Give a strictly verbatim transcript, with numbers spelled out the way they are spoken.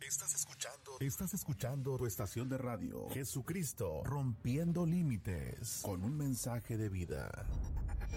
Estás escuchando, estás escuchando tu estación de radio, Jesucristo, rompiendo límites, con un mensaje de vida.